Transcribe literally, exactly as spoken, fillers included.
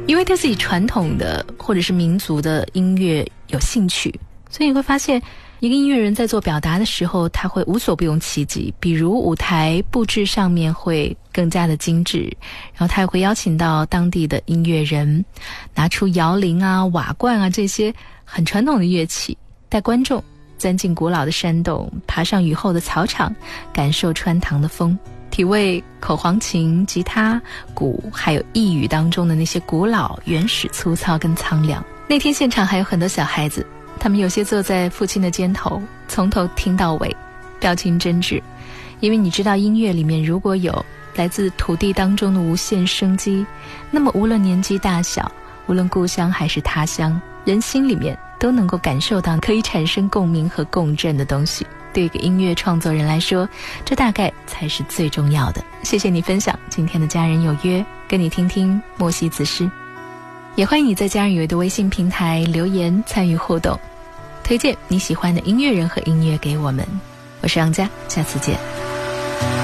因为对自己传统的或者是民族的音乐有兴趣，所以你会发现一个音乐人在做表达的时候，他会无所不用其极，比如舞台布置上面会更加的精致，然后他也会邀请到当地的音乐人，拿出摇铃啊、瓦罐啊这些很传统的乐器，带观众钻进古老的山洞，爬上雨后的草场，感受穿堂的风，体味口簧琴、吉他、鼓还有呓语当中的那些古老、原始、粗糙跟苍凉。那天现场还有很多小孩子，他们有些坐在父亲的肩头，从头听到尾，表情真挚。因为你知道，音乐里面如果有来自土地当中的无限生机，那么无论年纪大小，无论故乡还是他乡，人心里面都能够感受到可以产生共鸣和共振的东西。对一个音乐创作人来说，这大概才是最重要的。谢谢你分享今天的家人有约，跟你听听莫西子诗。也欢迎你在家人有约的微信平台留言参与互动，推荐你喜欢的音乐人和音乐给我们。我是杨佳，下次见。